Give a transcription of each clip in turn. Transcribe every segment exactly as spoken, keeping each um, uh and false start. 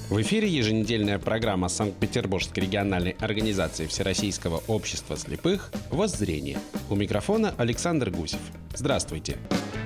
В эфире еженедельная программа Санкт-Петербургской региональной организации Всероссийского общества слепых «Воззрение». У микрофона Александр Гусев. Здравствуйте.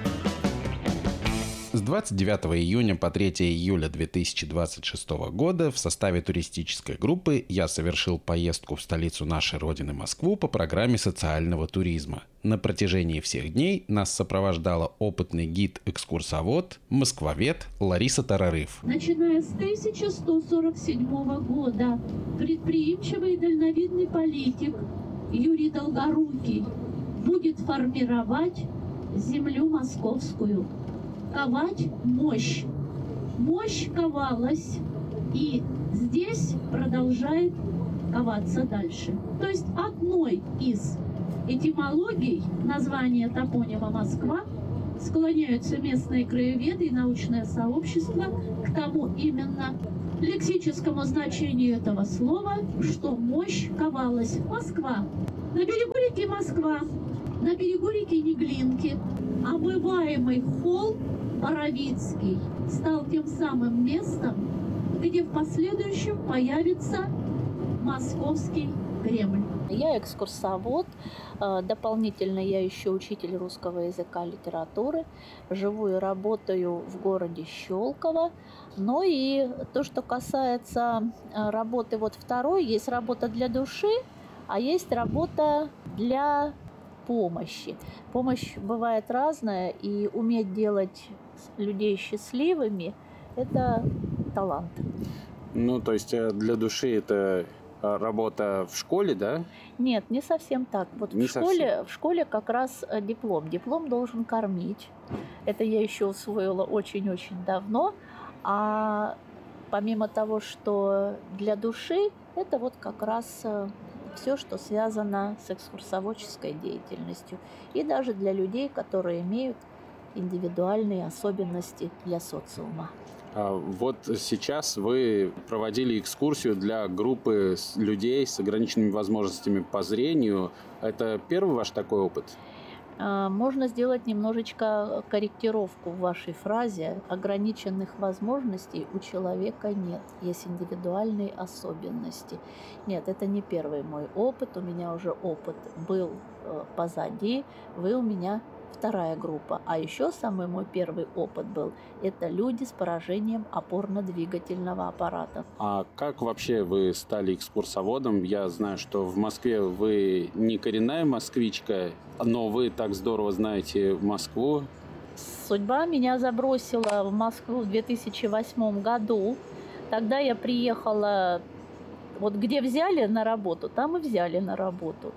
С двадцать девятого июня по третьего июля две тысячи двадцать шестого года в составе туристической группы я совершил поездку в столицу нашей Родины Москву по программе социального туризма. На протяжении всех дней нас сопровождала опытный гид-экскурсовод, москвовед Лариса Тарарыф. Начиная с тысяча сто сорок седьмого года предприимчивый и дальновидный политик Юрий Долгорукий будет формировать землю московскую. Ковать мощь. Мощь ковалась, и здесь продолжает коваться дальше. То есть одной из этимологий названия топонима Москва склоняются местные краеведы и научное сообщество к тому именно лексическому значению этого слова, что мощь ковалась. Москва. На берегу реки Москва, на берегу реки Неглинки, омываемый холм Боровицкий стал тем самым местом, где в последующем появится Московский Кремль. Я экскурсовод, дополнительно я еще учитель русского языка и литературы, живу и работаю в городе Щелково. Ну и то, что касается работы вот второй, есть работа для души, а есть работа для помощи. Помощь бывает разная, и уметь делать людей счастливыми – это талант. Ну, то есть для души это работа в школе, да? Нет, не совсем так. Вот не в школе, совсем. в школе как раз диплом. Диплом должен кормить. Это я еще усвоила очень-очень давно. А помимо того, что для души, это вот как раз все, что связано с экскурсоводческой деятельностью. И даже для людей, которые имеют индивидуальные особенности для социума. А вот сейчас вы проводили экскурсию для группы людей с ограниченными возможностями по зрению. Это первый ваш такой опыт? Можно сделать немножечко корректировку в вашей фразе. Ограниченных возможностей у человека нет. Есть индивидуальные особенности. Нет, это не первый мой опыт. У меня уже опыт был позади. Вы у меня вторая группа. А еще самый мой первый опыт был – это люди с поражением опорно-двигательного аппарата. А как вообще вы стали экскурсоводом? Я знаю, что в Москве вы не коренная москвичка, но вы так здорово знаете Москву. Судьба меня забросила в Москву в две тысячи восьмом году. Тогда я приехала, вот где взяли на работу, там и взяли на работу.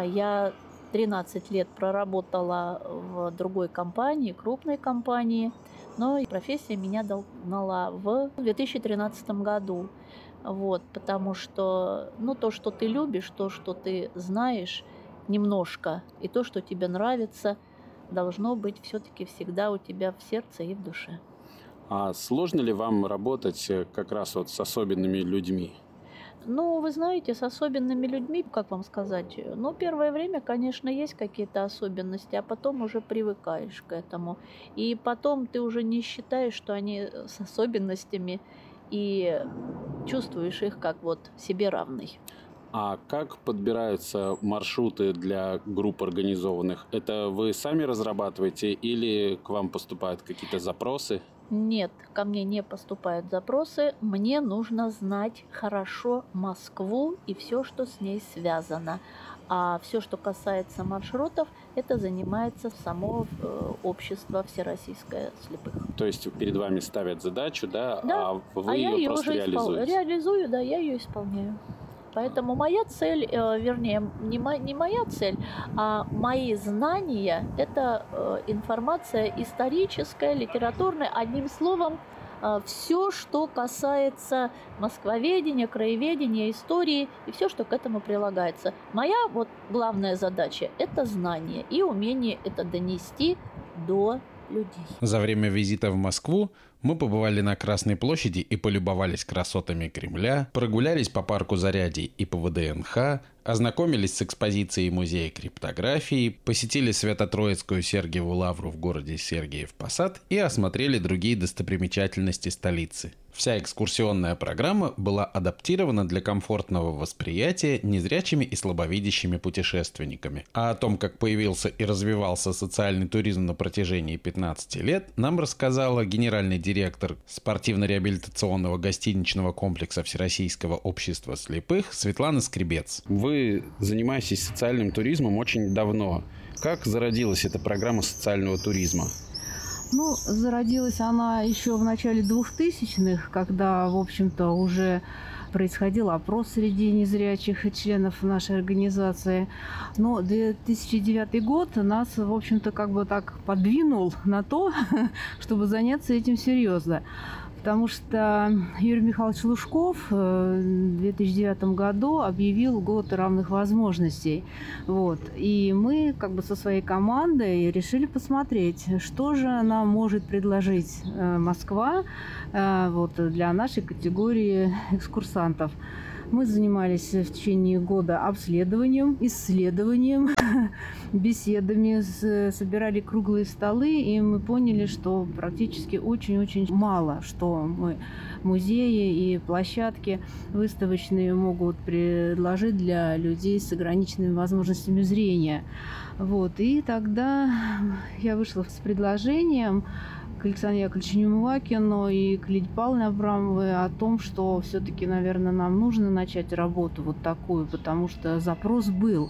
Я тринадцать лет проработала в другой компании, крупной компании, но профессия меня догнала в две тысячи тринадцатом году. Вот, потому что ну, то, что ты любишь, то, что ты знаешь немножко, и то, что тебе нравится, должно быть все-таки всегда у тебя в сердце и в душе. А сложно ли вам работать как раз вот с особенными людьми? Ну, вы знаете, с особенными людьми, как вам сказать, ну, первое время, конечно, есть какие-то особенности, а потом уже привыкаешь к этому. И потом ты уже не считаешь, что они с особенностями, и чувствуешь их как вот себе равный. А как подбираются маршруты для групп организованных? Это вы сами разрабатываете или к вам поступают какие-то запросы? Нет, ко мне не поступают запросы. Мне нужно знать хорошо Москву и все, что с ней связано. А все, что касается маршрутов, это занимается само общество Всероссийское слепых. То есть перед вами ставят задачу, да, да. а вы а ее, ее просто реализуете? Испол... Реализую, да, я ее исполняю. Поэтому моя цель, вернее, не моя цель, а мои знания – это информация историческая, литературная, одним словом, все, что касается москвоведения, краеведения, истории и все, что к этому прилагается. Моя вот главная задача – это знание и умение это донести до людей. За время визита в Москву Мы побывали на Красной площади и полюбовались красотами Кремля, прогулялись по парку Зарядье и по вэ дэ эн ха, ознакомились с экспозицией музея криптографии, посетили Свято-Троицкую Сергиеву лавру в городе Сергиев Посад и осмотрели другие достопримечательности столицы. Вся экскурсионная программа была адаптирована для комфортного восприятия незрячими и слабовидящими путешественниками. А о том, как появился и развивался социальный туризм на протяжении пятнадцати лет, нам рассказала генеральный директор спортивно-реабилитационного гостиничного комплекса Всероссийского общества слепых Светлана Скребец. Вы занимаетесь социальным туризмом очень давно. Как зародилась эта программа социального туризма? Ну, зародилась она еще в начале двухтысячных, когда, в общем-то, уже происходил опрос среди незрячих членов нашей организации. Но две тысячи девятый год нас, в общем-то, как бы так подвинул на то, чтобы заняться этим серьезно. Потому что Юрий Михайлович Лужков в две тысячи девятом году объявил год равных возможностей. Вот. И мы как бы со своей командой решили посмотреть, что же нам может предложить Москва вот, для нашей категории экскурсантов. Мы занимались в течение года обследованием, исследованием, беседами, собирали круглые столы, и мы поняли, что практически очень-очень мало, что мы музеи и площадки выставочные могут предложить для людей с ограниченными возможностями зрения. Вот. И тогда я вышла с предложением к Александру Яковлевичу Немывакину и к Лидии Павловне Абрамовой о том, что все-таки, наверное, нам нужно начать работу вот такую, потому что запрос был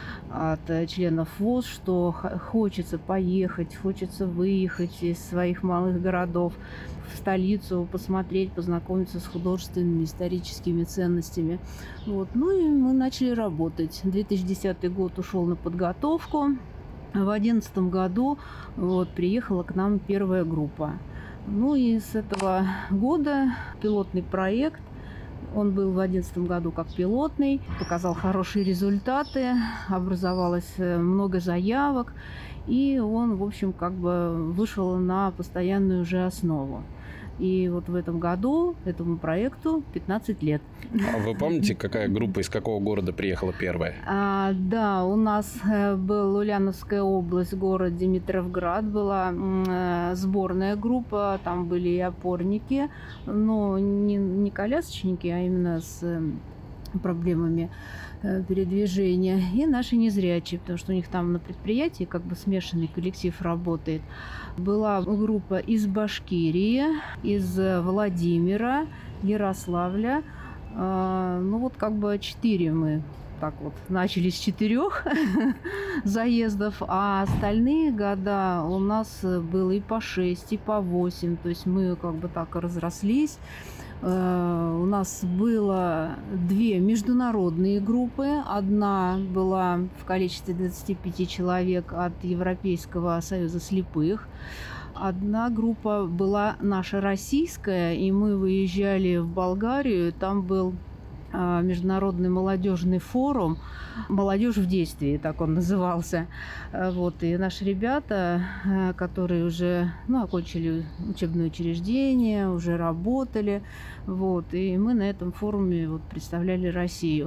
от членов ВОС, что хочется поехать, хочется выехать из своих малых городов в столицу, посмотреть, познакомиться с художественными, историческими ценностями. Вот. Ну и мы начали работать. две тысячи десятый год ушел на подготовку. В две тысячи одиннадцатом году вот, приехала к нам первая группа. Ну и с этого года пилотный проект, он был в две тысячи одиннадцатом году как пилотный, показал хорошие результаты, образовалось много заявок, и он, в общем, как бы вышел на постоянную уже основу. И вот в этом году этому проекту пятнадцать лет. А вы помните, какая группа из какого города приехала первая? А, да, у нас была Ульяновская область, город Димитровград, была э, сборная группа, там были и опорники, но не, не колясочники, а именно с э, проблемами э, передвижения, и наши незрячие, потому что у них там на предприятии как бы смешанный коллектив работает. Была группа из Башкирии, из Владимира, Ярославля. Э, ну вот как бы четыре мы так вот начали с четырех заездов, а остальные года у нас было и по шесть, и по восемь. То есть мы как бы так разрослись. Uh, у нас было две международные группы. Одна была в количестве двадцати пяти человек от Европейского союза слепых. Одна группа была наша российская, и мы выезжали в Болгарию. Там был uh, международный молодежный форум «Молодежь в действии», так он назывался. Вот. И наши ребята, которые уже ну, окончили учебное учреждение, уже работали, вот. И мы на этом форуме вот, представляли Россию.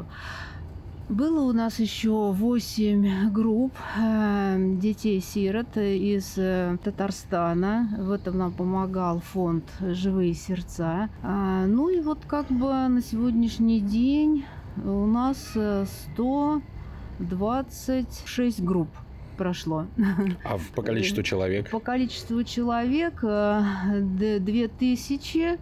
Было у нас еще восемь групп э, детей-сирот из э, Татарстана. В этом нам помогал фонд «Живые сердца». А, ну и вот как бы на сегодняшний день у нас сто двадцать шесть групп прошло. А по количеству человек? По количеству человек две тысячи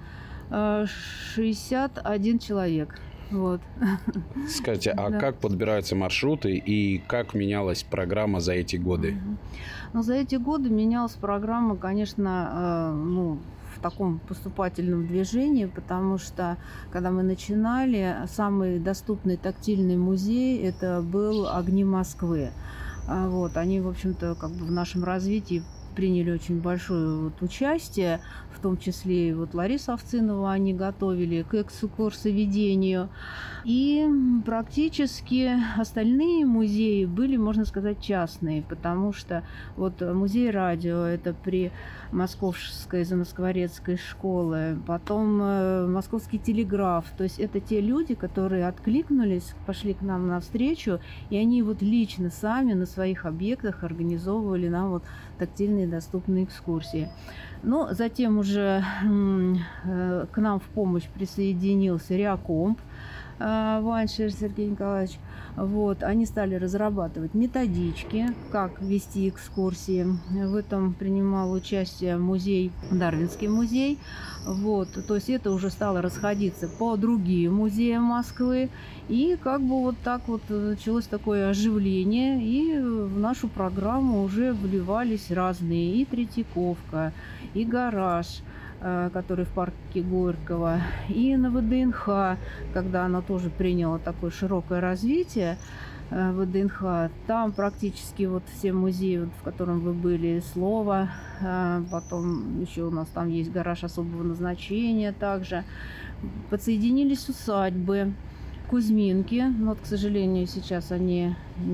шестьдесят один человек. Вот. Скажите, а да. как подбираются маршруты и как менялась программа за эти годы? Ну, за эти годы менялась программа, конечно, ну, в таком поступательном движении, потому что, когда мы начинали, самый доступный тактильный музей это был «Огни Москвы». Вот, они, в общем-то, как бы в нашем развитии приняли очень большое вот участие, в том числе и вот Лариса Овцинова они готовили к экскурсоведению. И практически остальные музеи были, можно сказать, частные, потому что вот музей радио – это при Московской замоскворецкой школе, потом э, Московский телеграф. То есть это те люди, которые откликнулись, пошли к нам навстречу, и они вот лично сами на своих объектах организовывали нам вот тактильные доступные экскурсии. Но затем уже э, к нам в помощь присоединился Реакомп, Ваншер Сергей Николаевич. Вот, они стали разрабатывать методички, как вести экскурсии. В этом принимал участие музей, Дарвинский музей. Вот, то есть это уже стало расходиться по другим музеям Москвы. И как бы вот так вот началось такое оживление. И в нашу программу уже вливались разные, и Третьяковка, и гараж, который в парке Горького, и на ВДНХ, когда она тоже приняла такое широкое развитие, ВДНХ, там практически вот все музеи, вот, в котором вы были, Слово, потом еще у нас там есть гараж особого назначения также, подсоединились усадьбы, Кузьминки, но, вот, к сожалению, сейчас они